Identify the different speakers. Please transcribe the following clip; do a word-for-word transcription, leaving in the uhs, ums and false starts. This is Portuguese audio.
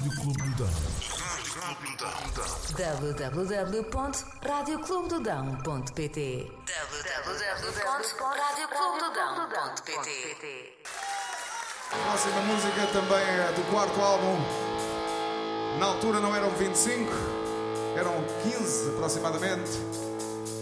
Speaker 1: Rádio Clube do Dão.
Speaker 2: w w w ponto rádio clube do dão ponto p t w w w ponto rádio clube do dão ponto p t.
Speaker 3: A próxima música também é do quarto álbum. Na altura não eram vinte e cinco, eram quinze aproximadamente.